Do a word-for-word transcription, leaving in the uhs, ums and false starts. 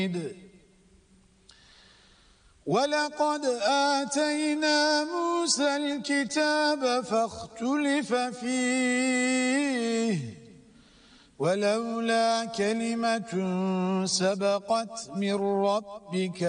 ولقد آتينا موسى الكتاب فاختلف فيه ولولا كلمة سبقت من ربك